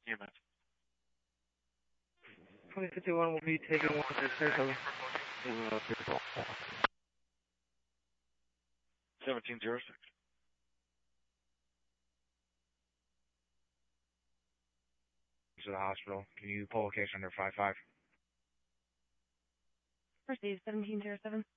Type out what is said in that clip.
EMS. 2051 will be taking 167. 1706. To the hospital. Can you pull a case under 55? Proceed, 1707.